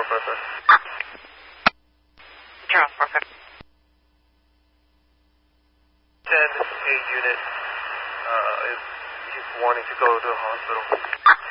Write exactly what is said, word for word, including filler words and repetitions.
four five five. Charles four five. ten, eight unit, uh, is, he's wanting to go to the hospital.